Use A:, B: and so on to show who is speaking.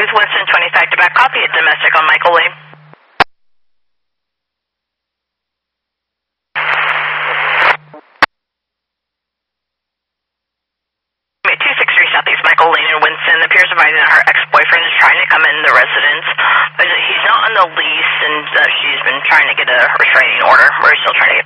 A: Southeast Winston, 20 back-to-back copy at domestic on Michael Lane. Southeast Michael Lane in Winston appears advising that her ex-boyfriend is trying to come in the residence, but he's not on the lease, and she's been trying to get a restraining order. We're still trying to get